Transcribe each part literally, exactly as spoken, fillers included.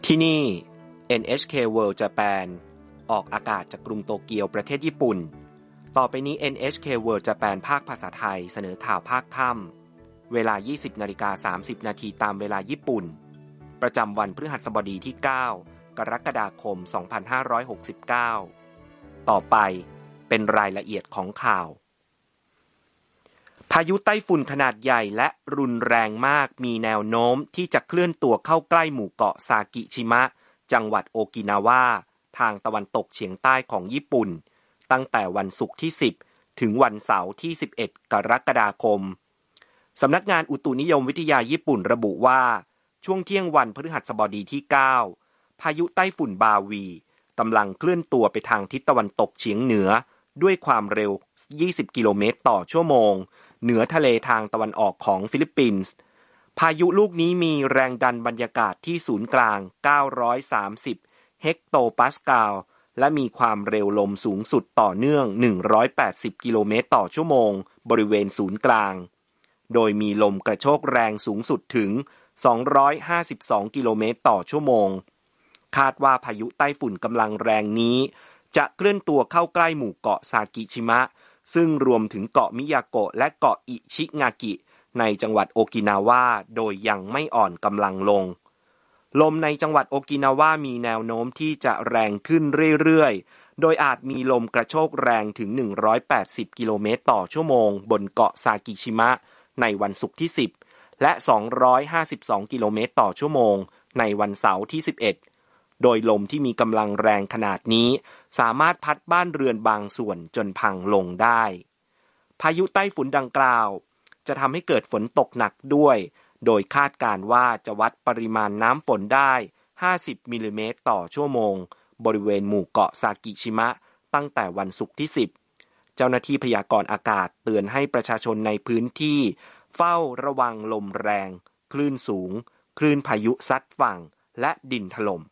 ที่นี่ เอ็น เอช เค World Japan ออกอากาศจากกรุงโตเกียวประเทศญี่ปุ่นต่อไปนี้ เอ็น เอช เค World Japan ภาคภาษาไทยเสนอข่าวภาคค่ำเวลา ยี่สิบนาฬิกาสามสิบนาทีตามเวลาญี่ปุ่นประจำวันพฤหัสบดีที่ เก้ากรกฎาคม สองพันห้าร้อยหกสิบเก้า ต่อไปเป็นรายละเอียดของข่าวพายุไต้ฝุ่นขนาดใหญ่และรุนแรงมากมีแนวโน้มที่จะเคลื่อนตัวเข้าใกล้หมู่เกาะซากิชิมะจังหวัดโอกินาวาทางตะวันตกเฉียงใต้ของญี่ปุ่นตั้งแต่วันศุกร์ที่สิบถึงวันเสาร์ที่สิบเอ็ดกรกฎาคมสำนักงานอุตุนิยมวิทยาญี่ปุ่นระบุว่าช่วงเที่ยงวันพฤหัสบดีที่เก้าพายุไต้ฝุ่นบาวีกำลังเคลื่อนตัวไปทางทิศตะวันตกเฉียงเหนือด้วยความเร็วยี่สิบกิโลเมตรต่อชั่วโมงเหนือทะเลทางตะวันออกของฟิลิปปินส์พายุลูกนี้มีแรงดันบรรยากาศที่ศูนย์กลางเก้าร้อยสามสิบเฮกโตปาสกาลและมีความเร็วลมสูงสุดต่อเนื่องหนึ่งร้อยแปดสิบกิโลเมตรต่อชั่วโมงบริเวณศูนย์กลางโดยมีลมกระโชกแรงสูงสุดถึงสองร้อยห้าสิบสองกิโลเมตรต่อชั่วโมงคาดว่าพายุไต้ฝุ่นกำลังแรงนี้จะเคลื่อนตัวเข้าใกล้หมู่เกาะซากิชิมะซึ่งรวมถึงเกาะมิยาโกะและเกาะอิชิงากิในจังหวัดโอกินาวาโดยยังไม่อ่อนกำลังลงลมในจังหวัดโอกินาวามีแนวโน้มที่จะแรงขึ้นเรื่อยๆโดยอาจมีลมกระโชกแรงถึงหนึ่งร้อยแปดสิบกิโลเมตรต่อชั่วโมงบนเกาะซากิชิมะในวันศุกร์ที่สิบและสองร้อยห้าสิบสองกิโลเมตรต่อชั่วโมงในวันเสาร์ที่สิบเอ็ดโดยลมที่มีกำลังแรงขนาดนี้สามารถพัดบ้านเรือนบางส่วนจนพังลงได้พายุไต้ฝุ่นดังกล่าวจะทำให้เกิดฝนตกหนักด้วยโดยคาดการณ์ว่าจะวัดปริมาณน้ำฝนได้ห้าสิบมิลลิเมตรต่อชั่วโมงบริเวณหมู่เกาะซากิชิมะตั้งแต่วันศุกร์ที่สิบเจ้าหน้าที่พยากรณ์อากาศเตือนให้ประชาชนในพื้นที่เฝ้าระวังลมแรงคลื่นสูงคลื่นพายุซัดฝั่งและดินถล่ม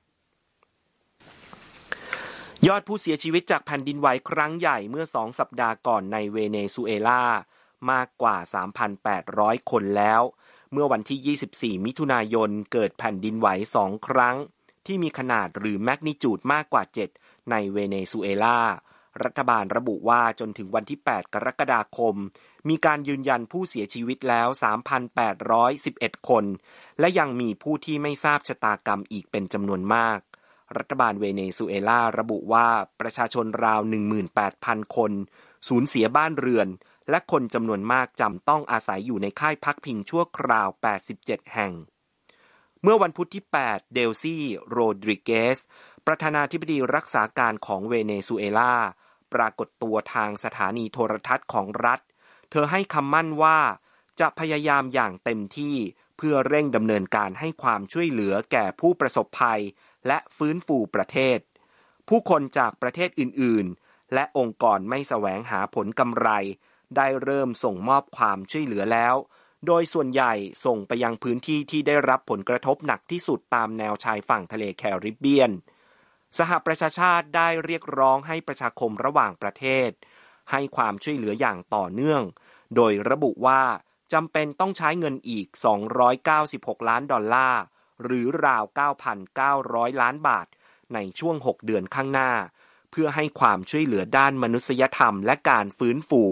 ยอดผู้เสียชีวิตจากแผ่นดินไหวครั้งใหญ่เมื่อสองสัปดาห์ก่อนในเวเนซุเอลามากกว่า สามพันแปดร้อย คนแล้วเมื่อวันที่ยี่สิบสี่มิถุนายนเกิดแผ่นดินไหวสองครั้งที่มีขนาดหรือแมกนิจูดมากกว่าเจ็ดในเวเนซุเอลารัฐบาลระบุว่าจนถึงวันที่แปดกรกฎาคมมีการยืนยันผู้เสียชีวิตแล้ว สามพันแปดร้อยสิบเอ็ด คนและยังมีผู้ที่ไม่ทราบชะตากรรมอีกเป็นจำนวนมากรัฐบาลเวเนซุเอลาระบุว่าประชาชนราว หนึ่งหมื่นแปดพัน คนสูญเสียบ้านเรือนและคนจำนวนมากจำต้องอาศัยอยู่ในค่ายพักพิงชั่วคราวแปดสิบเจ็ดแห่งเมื่อวันพุธที่แปดเดลซี่โรดริเกสประธานาธิบดีรักษาการของเวเนซุเอลาปรากฏตัวทางสถานีโทรทัศน์ของรัฐเธอให้คำมั่นว่าจะพยายามอย่างเต็มที่เพื่อเร่งดำเนินการให้ความช่วยเหลือแก่ผู้ประสบภัยและฟื้นฟูประเทศผู้คนจากประเทศอื่นๆและองค์กรไม่แสวงหาผลกำไรได้เริ่มส่งมอบความช่วยเหลือแล้วโดยส่วนใหญ่ส่งไปยังพื้นที่ที่ได้รับผลกระทบหนักที่สุดตามแนวชายฝั่งทะเลแคริบเบียนสหประชาชาติได้เรียกร้องให้ประชาคมระหว่างประเทศให้ความช่วยเหลืออย่างต่อเนื่องโดยระบุว่าจำเป็นต้องใช้เงินอีกสองร้อยเก้าสิบหกล้านดอลลาร์หรือราว เก้าพันเก้าร้อย ล้านบาทในช่วงหกเดือนข้างหน้าเพื่อให้ความช่วยเหลือด้านมนุษยธรรมและการฟื้นฟู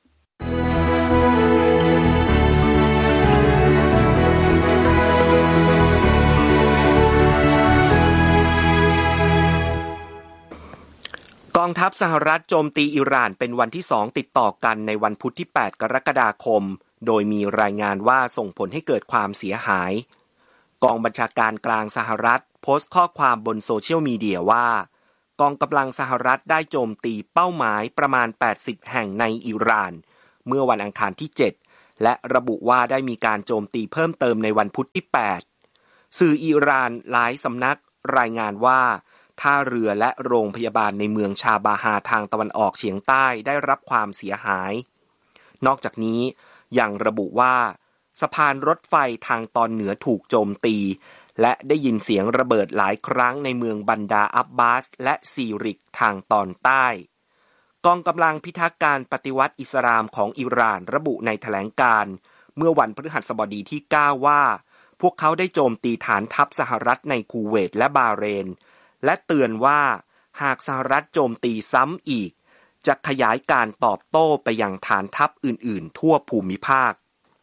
กองทัพสหรัฐโจมตีอิหร่านเป็นวันที่สองติดต่อกันในวันพุธที่แปดกรกฎาคมโดยมีรายงานว่าส่งผลให้เกิดความเสียหายกองบัญชาการกลางสหรัฐโพสต์ข้อความบนโซเชียลมีเดียว่ากองกำลังสหรัฐได้โจมตีเป้าหมายประมาณแปดสิบแห่งในอิหร่านเมื่อวันอังคารที่เจ็ดและระบุว่าได้มีการโจมตีเพิ่มเติมในวันพุธที่แปดสื่ออิหร่านหลายสำนักรายงานว่าท่าเรือและโรงพยาบาลในเมืองชาบาฮาทางตะวันออกเฉียงใต้ได้รับความเสียหายนอกจากนี้ยังระบุว่าสะพานรถไฟทางตอนเหนือถูกโจมตีและได้ยินเสียงระเบิดหลายครั้งในเมืองบันดาอับบาสและซีริกทางตอนใต้กองกำลังพิทักษ์การปฏิวัติอิสลามของอิหร่านระบุในแถลงการณ์เมื่อวันพฤหัสบดีที่เก้าว่าพวกเขาได้โจมตีฐานทัพสหรัฐในคูเวตและบาห์เรนและเตือนว่าหากสหรัฐโจมตีซ้ำอีกจะขยายการตอบโต้ไปยังฐานทัพอื่นๆทั่วภูมิภา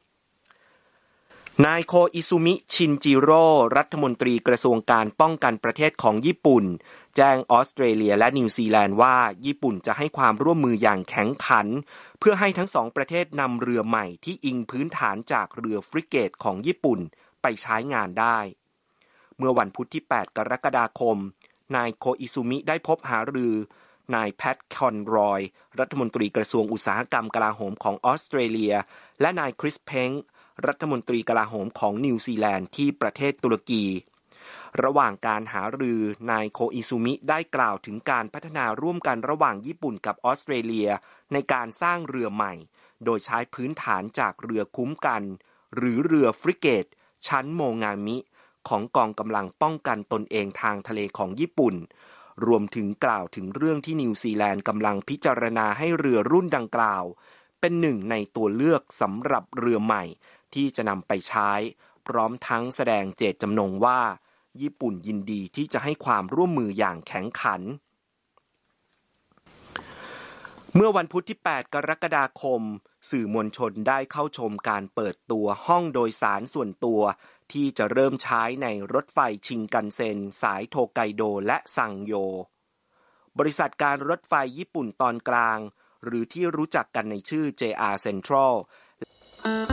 คนายโคอิซุมิชินจิโร่รัฐมนตรีกระทรวงการป้องกันประเทศของญี่ปุ่นแจ้งออสเตรเลียและนิวซีแลนด์ว่าญี่ปุ่นจะให้ความร่วมมืออย่างแข็งขันเพื่อให้ทั้งสองประเทศนำเรือใหม่ที่อิงพื้นฐานจากเรือฟริเกตของญี่ปุ่นไปใช้งานได้เมื่อวันพุธที่แปดกรกฎาคมนายโคอิซุมิได้พบหารือนายแพทคอนรอยรัฐมนตรีกระทรวงอุตสาหกรรมกลาโหมของออสเตรเลียและนายคริสเพงรัฐมนตรีกลาโหมของนิวซีแลนด์ที่ประเทศตุรกีระหว่างการหารือนายโคอิซุมิได้กล่าวถึงการพัฒนาร่วมกันระหว่างญี่ปุ่นกับออสเตรเลียในการสร้างเรือใหม่โดยใช้พื้นฐานจากเรือคุ้มกันหรือเรือฟริเกตชั้นโมงามิของกองกำลังป้องกันตนเองทางทะเลของญี่ปุ่นรวมถึงกล่าวถึงเรื่องที่นิวซีแลนด์กำลังพิจารณาให้เรือรุ่นดังกล่าวเป็นหนึ่งในตัวเลือกสำหรับเรือใหม่ที่จะนำไปใช้พร้อมทั้งแสดงเจตจำนงว่าญี่ปุ่นยินดีที่จะให้ความร่วมมืออย่างแข็งขันเมื่อวันพุธที่แปดกรกฎาคมสื่อมวลชนได้เข้าชมการเปิดตัวห้องโดยสารส่วนตัวที่จะเริ่มใช้ในรถไฟชินคันเซ็นสายโทไกโดและซังโยบริษัทการรถไฟญี่ปุ่นตอนกลางหรือที่รู้จักกันในชื่อ เจ อาร์ Central